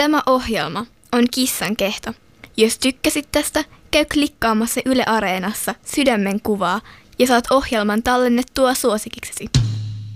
Tuleva ohjelma on Kissan kehto. Jos tykkäsit tästä, käy klikkaamassa Yle Areenassa sydämen kuvaa ja saat ohjelman tallennettua suosikiksesi.